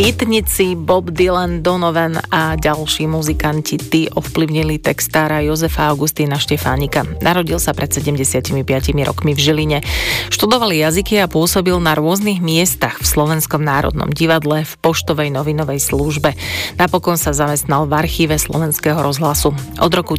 Beatnici, Bob Dylan, Donovan a ďalší muzikanti, tí ovplyvnili textára Jozefa Augustína Štefánika. Narodil sa pred 75 rokmi v Žiline. Študoval jazyky a pôsobil na rôznych miestach v Slovenskom národnom divadle, v poštovej novinovej službe. Napokon sa zamestnal v archíve Slovenského rozhlasu. Od roku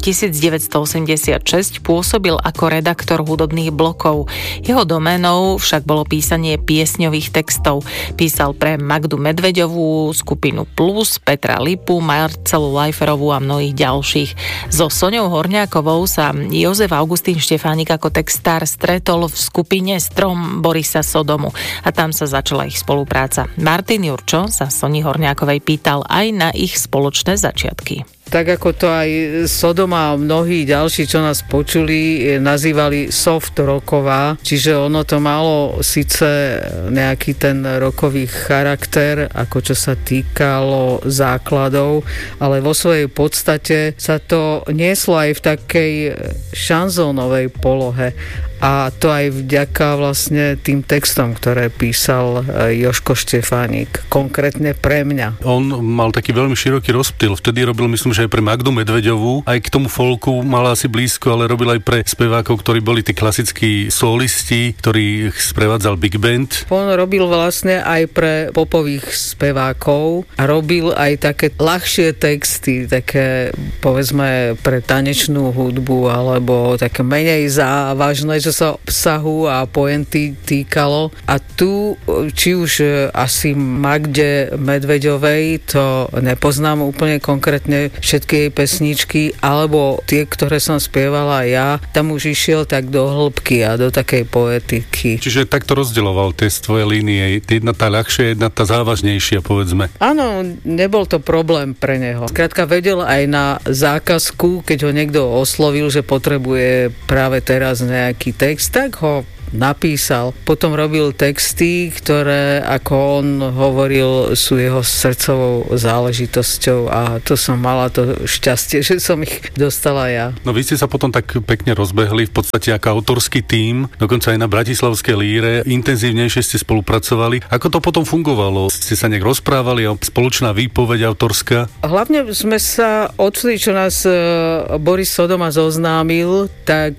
1986 pôsobil ako redaktor hudobných blokov. Jeho doménou však bolo písanie piesňových textov. Písal pre Magdu Medveďovú, skupinu Plus, Petra Lipu, Marcelu Lajferovú a mnohých ďalších. So Soňou Horňákovou sa Jozef Augustín Štefánik ako textár stretol v skupine Strom Borisa Sodomu a tam sa začala ich spolupráca. Martin Jurčo sa Soni Horňákovej pýtal aj na ich spoločné začiatky. Tak ako to aj Sodoma a mnohí ďalší, čo nás počuli, nazývali soft rocková, čiže ono to malo síce nejaký ten rockový charakter, ako čo sa týkalo základov, ale vo svojej podstate sa to nieslo aj v takej šanzónovej polohe. A to aj vďaka vlastne tým textom, ktoré písal Jožko Štefánik, konkrétne pre mňa. On mal taký veľmi široký rozptyl. Vtedy robil, myslím, že aj pre Magdu Medveďovú. Aj k tomu folku mal asi blízko, ale robil aj pre spevákov, ktorí boli tí klasickí solisti, ktorých sprevádzal Big Band. On robil vlastne aj pre popových spevákov a robil aj také ľahšie texty, také povedzme pre tanečnú hudbu alebo také menej závažné, čo sa obsahu a pointy týkalo. A tu, či už asi Magde Medveďovej, to nepoznám úplne konkrétne všetky jej pesničky, alebo tie, ktoré som spievala ja, tam už išiel tak do hĺbky a do takej poetiky. Čiže takto rozdeľoval tie svoje línie. Jedna tá ľahšia, jedna tá závažnejšia, povedzme. Áno, nebol to problém pre neho. Skrátka vedel aj na zákazku, keď ho niekto oslovil, že potrebuje práve teraz nejaký text, tak ho napísal. Potom robil texty, ktoré, ako on hovoril, sú jeho srdcovou záležitosťou a to som mala to šťastie, že som ich dostala ja. No vy ste sa potom tak pekne rozbehli, v podstate ako autorský tím, dokonca aj na Bratislavskej líre, intenzívnejšie ste spolupracovali. Ako to potom fungovalo? Ste sa nejak rozprávali a spoločná výpoveď autorská? Hlavne sme sa odvtedy, čo nás Boris Sodoma zoznámil, tak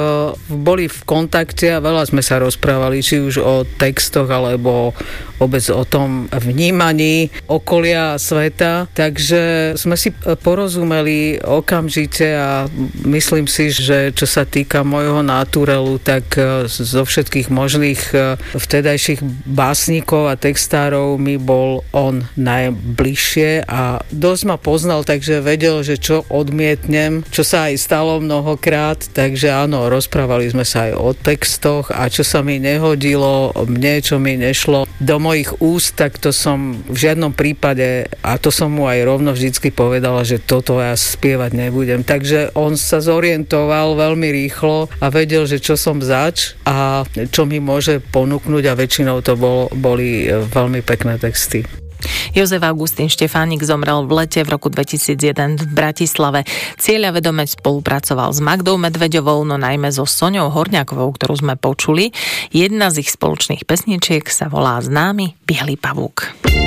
boli v kontakte a veľa sme sa rozprávali, či už o textoch, alebo vôbec o tom vnímaní okolia sveta. Takže sme si porozumeli okamžite a myslím si, že čo sa týka môjho naturelu, tak zo všetkých možných vtedajších básnikov a textárov mi bol on najbližšie a dosť ma poznal, takže vedel, že čo odmietnem, čo sa aj stalo mnohokrát, takže áno, rozprávali sme sa aj o textoch a čo sa mi nehodilo, mne, čo mi nešlo do mojich úst, tak to som v žiadnom prípade, a to som mu aj rovno vždycky povedala, že toto ja spievať nebudem. Takže on sa zorientoval veľmi rýchlo a vedel, že čo som zač a čo mi môže ponúknuť a väčšinou to boli veľmi pekné texty. Jozef Augustín Štefánik zomrel v lete v roku 2001 v Bratislave. Cieľavedome spolupracoval s Magdou Medveďovou, no najmä so Soňou Horňákovou, ktorú sme počuli. Jedna z ich spoločných pesničiek sa volá Známy biely pavúk.